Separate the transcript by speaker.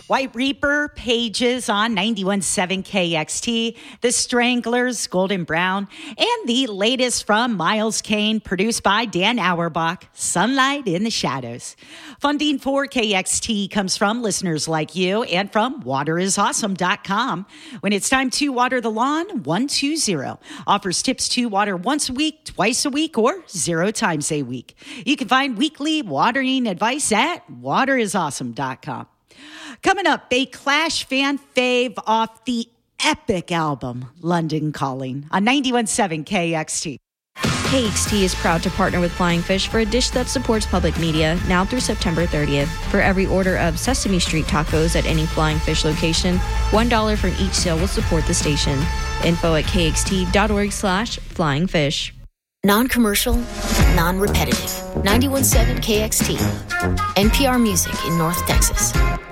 Speaker 1: White Reaper, Pages on 91.7 KXT, The Stranglers, Golden Brown, and the latest from Miles Kane, produced by Dan Auerbach, Sunlight in the Shadows. Funding for KXT comes from listeners like you and from waterisawesome.com. When it's time to water the lawn, 120 offers tips to water once a week, twice a week, or 0 times a week. You can find weekly watering advice at waterisawesome.com. Coming up, a Clash fan fave off the epic album, London Calling, on 91.7 KXT.
Speaker 2: KXT is proud to partner with Flying Fish for a dish that supports public media now through September 30th. For every order of Sesame Street tacos at any Flying Fish location, $1 from each sale will support the station. Info at kxt.org/flyingfish.
Speaker 3: Non-commercial, non-repetitive. 91.7 KXT. NPR Music in North Texas.